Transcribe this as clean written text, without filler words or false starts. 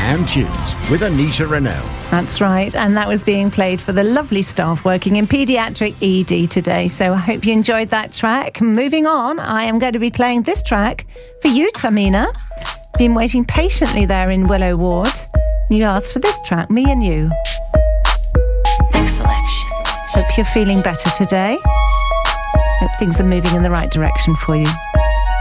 and tunes with Anita Renault. That's right, and that was being played for the lovely staff working in paediatric ED today. So I hope you enjoyed that track. Moving on, I am going to be playing this track for you, Tamina. Been waiting patiently there in Willow Ward. You asked for this track, Me and You. Next selection. Hope you're feeling better today. Hope things are moving in the right direction for you.